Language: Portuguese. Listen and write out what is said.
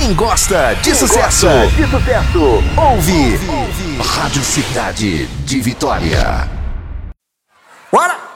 Quem gosta de sucesso, ouve Rádio Cidade de Vitória. Bora!